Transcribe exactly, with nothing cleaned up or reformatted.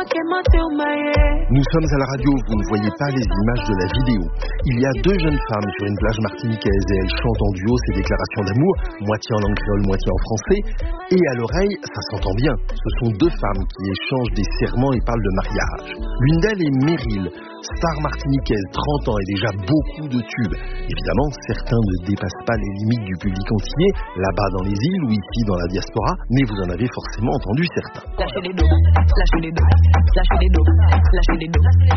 Nous sommes à la radio, vous ne voyez pas les images de la vidéo. Il y a deux jeunes femmes sur une plage martiniquaise et elles chantent en duo ces déclarations d'amour, moitié en langue créole, moitié en français. Et à l'oreille, ça s'entend bien. Ce sont deux femmes qui échangent des serments et parlent de mariage. L'une d'elles est Meryl, star martiniquaise, trente ans et déjà beaucoup de tubes. Évidemment, certains ne dépassent pas les limites du public entier, là-bas dans les îles ou ici dans la diaspora, mais vous en avez forcément entendu certains. Lâchez les dos, lâchez les dos, lâchez les dos, lâchez les dos.